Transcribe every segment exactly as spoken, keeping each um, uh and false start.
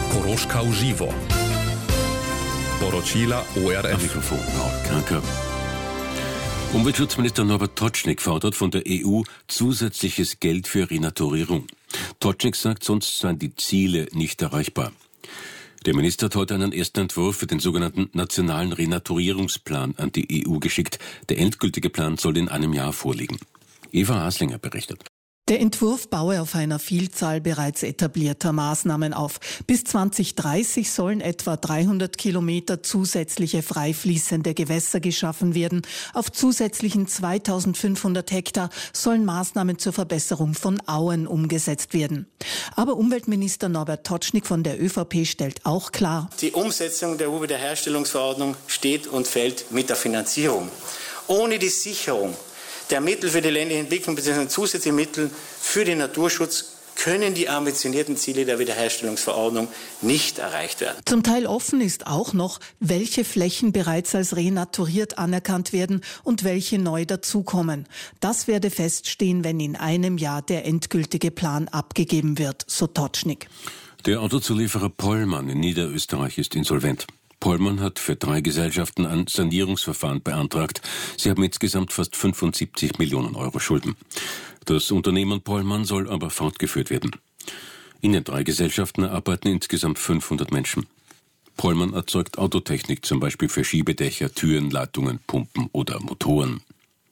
Koroška v živo. Poročila O R F. Mikrofon, Kranker. Umweltschutzminister Norbert Tocznik fordert von der E U zusätzliches Geld für Renaturierung. Tocznik sagt, sonst seien die Ziele nicht erreichbar. Der Minister hat heute einen ersten Entwurf für den sogenannten Nationalen Renaturierungsplan an die E U geschickt. Der endgültige Plan soll in einem Jahr vorliegen. Eva Haslinger berichtet. Der Entwurf baue auf einer Vielzahl bereits etablierter Maßnahmen auf. Bis zwanzig dreißig sollen etwa dreihundert Kilometer zusätzliche frei fließende Gewässer geschaffen werden. Auf zusätzlichen zweitausendfünfhundert Hektar sollen Maßnahmen zur Verbesserung von Auen umgesetzt werden. Aber Umweltminister Norbert Tocznik von der ÖVP stellt auch klar: Die Umsetzung der E U-Wiederherstellungsverordnung steht und fällt mit der Finanzierung. Ohne die Sicherung der Mittel für die ländliche Entwicklung bzw. zusätzliche Mittel für den Naturschutz können die ambitionierten Ziele der Wiederherstellungsverordnung nicht erreicht werden. Zum Teil offen ist auch noch, welche Flächen bereits als renaturiert anerkannt werden und welche neu dazukommen. Das werde feststehen, wenn in einem Jahr der endgültige Plan abgegeben wird, so Tocznik. Der Autozulieferer Pollmann in Niederösterreich ist insolvent. Pollmann hat für drei Gesellschaften ein Sanierungsverfahren beantragt. Sie haben insgesamt fast fünfundsiebzig Millionen Euro Schulden. Das Unternehmen Pollmann soll aber fortgeführt werden. In den drei Gesellschaften arbeiten insgesamt fünfhundert Menschen. Pollmann erzeugt Autotechnik, zum Beispiel für Schiebedächer, Türen, Leitungen, Pumpen oder Motoren.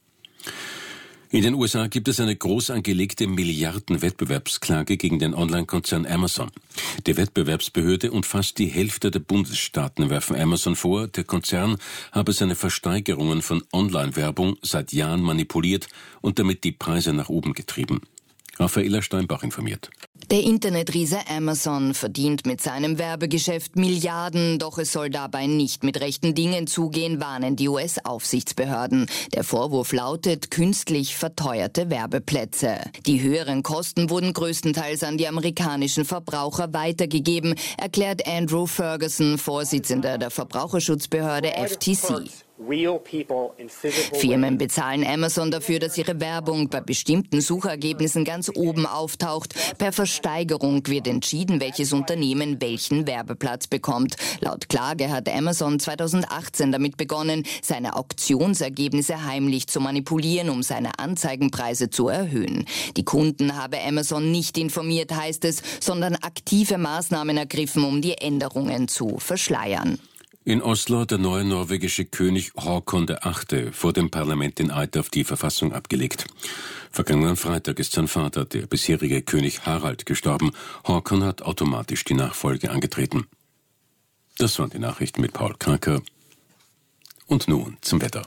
In den U S A gibt es eine groß angelegte Milliarden-Wettbewerbsklage gegen den Online-Konzern Amazon. Die Wettbewerbsbehörde und fast die Hälfte der Bundesstaaten werfen Amazon vor, der Konzern habe seine Versteigerungen von Online-Werbung seit Jahren manipuliert und damit die Preise nach oben getrieben. Raffaela Steinbach informiert. Der Internetriese Amazon verdient mit seinem Werbegeschäft Milliarden, doch es soll dabei nicht mit rechten Dingen zugehen, warnen die U S-Aufsichtsbehörden. Der Vorwurf lautet künstlich verteuerte Werbeplätze. Die höheren Kosten wurden größtenteils an die amerikanischen Verbraucher weitergegeben, erklärt Andrew Ferguson, Vorsitzender der Verbraucherschutzbehörde F T C. Firmen bezahlen Amazon dafür, dass ihre Werbung bei bestimmten Suchergebnissen ganz oben auftaucht. Per Versteigerung wird entschieden, welches Unternehmen welchen Werbeplatz bekommt. Laut Klage hat Amazon zweitausendachtzehn damit begonnen, seine Auktionsergebnisse heimlich zu manipulieren, um seine Anzeigenpreise zu erhöhen. Die Kunden habe Amazon nicht informiert, heißt es, sondern aktive Maßnahmen ergriffen, um die Änderungen zu verschleiern. In Oslo hat der neue norwegische König Håkon der Achte vor dem Parlament den Eid auf die Verfassung abgelegt. Vergangenen Freitag ist sein Vater, der bisherige König Harald, gestorben. Håkon hat automatisch die Nachfolge angetreten. Das waren die Nachrichten mit Paul Kranker. Und nun zum Wetter.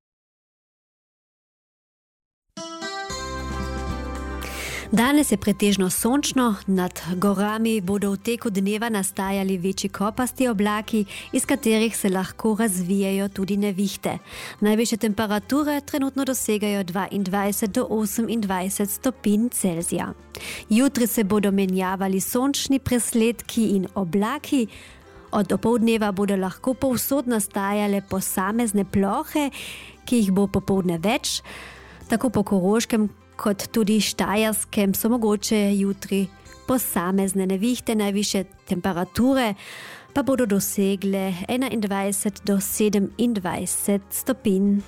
Danes je pretežno sončno, nad gorami bodo v teku dneva nastajali večji kopasti oblaki, iz katerih se lahko razvijajo tudi nevihte. Najvišje temperature trenutno dosegajo dvaindvajset do osemindvajset stopinj Celzija. Jutri se bodo menjavali sončni presledki in oblaki. Od opoldneva bodo lahko povsod nastajale posamezne plohe, ki jih bo popoldne več, tako po Koroškem kot tudi Štajerskem so mogoče jutri posamezne nevihte, najvišje temperature pa bodo dosegle enaindvajset do sedemindvajset stopinj.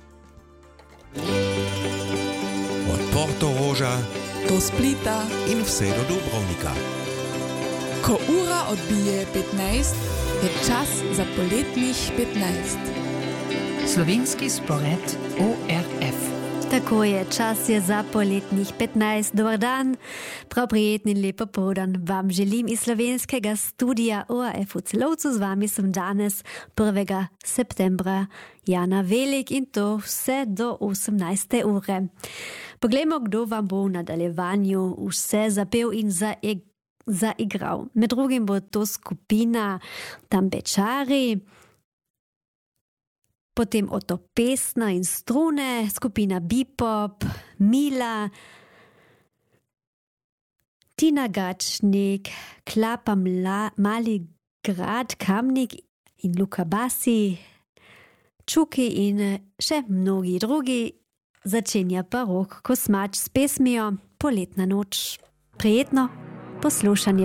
Od Portoroža do Splita in vse do Dubrovnika. Ko ura odbije petnajst, je čas za poletnih petnajst. Slovenski spored O R F. Tako je, čas je za poletnih petnajst. Dobar dan, prav prijetni in lepo povdan vam želim iz slovenskega studija O R F v Celovcu. Z vami sem danes prvega septembra Jana Velik in to vse do osemnajste ure. Poglejmo, kdo vam bo v nadaljevanju vse zapel in zaigral. zaigral. Med drugim bo to skupina Tambečari, potem Oto Pesna in Strune, skupina Bipop, Mila, Tina Gačnik, Klapa Mla, Mali Grad, Kamnik in Luka Basi, Čuki in še mnogi drugi. Začenja pa Rok Kosmač s pesmijo Poletna noč. Prijetno poslušanje.